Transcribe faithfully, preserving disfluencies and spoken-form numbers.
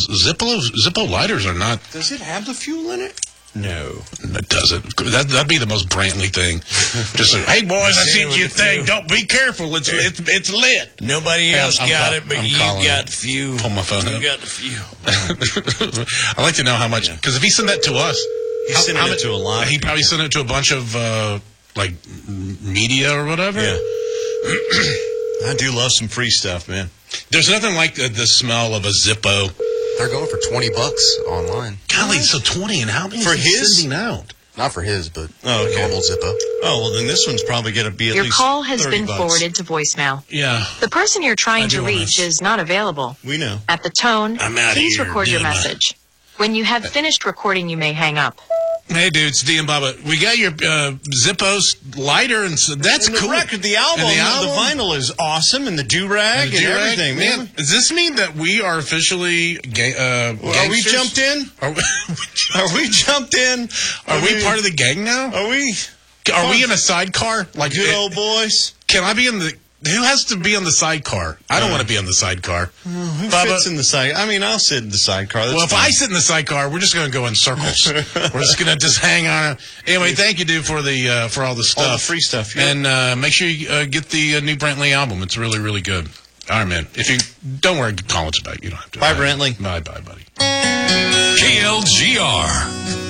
Zippo Zippo lighters are not. Does it have the fuel in it? No. It doesn't. That, that'd be the most Brantley thing. Just like, hey, boys, I seen your thing. Don't be careful. It's it's, it's lit. Nobody Hey, else I'm- I'm got call- it, but I'm you calling got it. the fuel. Pull my phone You up. got the fuel. I'd like to know how much. Because if he sent that to us. He's how, sending how it much- to a lot of He probably people. sent it to a bunch of, uh, like, m- media or whatever. Yeah. I do love some free stuff, man. There's nothing like the, the smell of a Zippo. They're going for twenty bucks online. Golly, so twenty, and how many For is he his? sending out? Not for his, but Oh, okay. normal Zippo. Oh, well, then this one's probably going to be at Your least call has thirty been bucks. forwarded to voicemail. Yeah. The person you're I trying do to wanna reach s- is not available. We know. At the tone, I'm outta please here record your doing my- message. When you have finished recording, you may hang up. Hey, dude, it's D and Bubba. We got your uh, Zippo's lighter, and so that's And the cool. record, the album, And the, the album? vinyl is awesome, and the do-rag and, Do-rag? everything, man. Does this mean that we are officially ga- uh, Are we gangsters? jumped in? Are we, Are we jumped in? are we part of the gang now? Are we Are we in a sidecar? Like, good old boys? can I be in the? Who has to be on the sidecar? I don't Uh, want to be on the sidecar. Who Bubba- fits in the side? I mean, I'll sit in the sidecar. That's Well, if fine. I sit in the sidecar, we're just going to go in circles. We're just going to just hang on. Anyway, thank you, dude, for the uh, for all the stuff, All the free stuff, yeah. and uh, make sure you uh, get the uh, new Brantley album. It's really, really good. All right, man. If you don't worry, call us back. You don't have to. Bye, Brantley. Bye, bye, buddy. K L G R.